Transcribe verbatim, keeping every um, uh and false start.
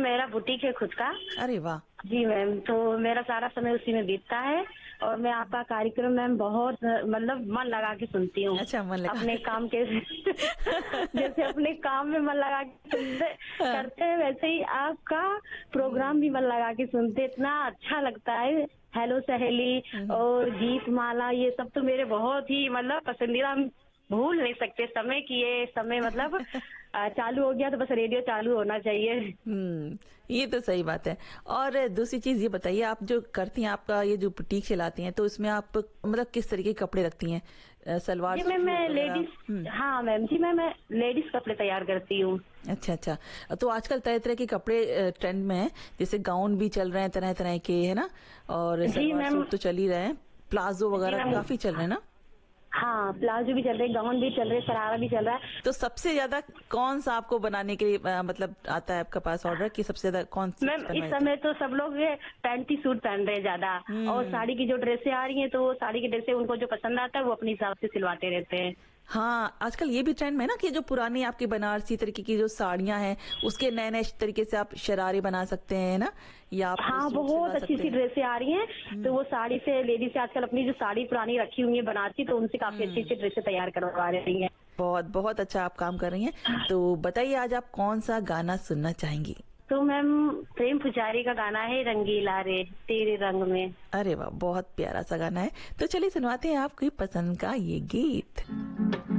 मेरा बुटीक है खुद का। अरे वाह! जी मैम, तो मेरा सारा समय उसी में बीतता है और मैं आपका कार्यक्रम मैम बहुत मतलब मन लगा के सुनती हूँ। अच्छा, मन लगा अपने काम के जैसे अपने काम में मन लगा के सुनते हाँ। करते हैं, वैसे ही आपका प्रोग्राम भी मन लगा के सुनते, इतना अच्छा लगता है। हेलो सहेली और गीत माला, ये सब तो मेरे बहुत ही मतलब पसंदीदा, हम भूल नहीं सकते समय की। ये समय मतलब अ, चालू हो गया तो बस रेडियो चालू होना चाहिए। हुँ, ये तो सही बात है। और दूसरी चीज़ ये बताइए, आप जो करती हैं, आपका ये जो बुटीक चलाती हैं, तो इसमें आप मतलब किस तरीके के कपड़े रखती हैं? अ, सलवार जी मैम, सूट मैं वगैरह? लेडीज, हुँ। हाँ मैम जी, मैं मैं लेडीज कपड़े तैयार करती हूँ। अच्छा, अच्छा। तो आजकल तरह-तरह के कपड़े अ, ट्रेंड में हैं, जैसे गाउन भी चल रहे हैं तरह-तरह के, है ना? और जी सलवार मैम। सूट तो चल ही रहे हैं, प्लाज़ो जी वगैरह मैम। काफ़ी चल रहे हैं ना? हाँ, प्लाजो भी चल रहे, गाउन भी चल रहे, शरारा भी चल रहा है। तो सबसे ज़्यादा कौन-सा आपको बनाने के लिए अ, मतलब आता है आपके पास ऑर्डर, कि सबसे ज़्यादा कौन सी मैम चीज़ इस बनवाई जाती है? समय तो सब लोग ये पैंटी सूट पहन रहे हैं ज्यादा, और हुँ। साड़ी की जो ड्रेसें आ रही हैं तो वो साड़ी की ड्रेसें उनको जो पसंद आता है वो अपने हिसाब से सिलवाते रहते हैं। हाँ, आजकल ये भी ट्रेंड में है ना कि जो पुरानी आपकी बनारसी तरीके की जो साड़ियाँ हैं, उसके नए-नए तरीके से आप शरारे बना सकते हैं, है ना? या आप हाँ, सूट बहुत सिलवा अच्छी सकते अच्छी हैं। ड्रेसें आ रही हैं, तो हुँ, वो साड़ी से लेडीज से आजकल अपनी जो साड़ी पुरानी रखी हुई है बनारसी, तो उनसे काफी अच्छी हुँ। अच्छी ड्रेसें तैयार करवा रही हैं। बहुत, बहुत अच्छा आप काम कर रही हैं। तो बताइए, आज आप कौन-सा गाना सुनना चाहेंगी? तो मैम प्रेम पुजारी का गाना है रंगीला रे तेरे रंग में। अरे वाह! बहुत प्यारा-सा गाना है। तो चलिए सुनवाते हैं आपकी पसंद का ये गीत।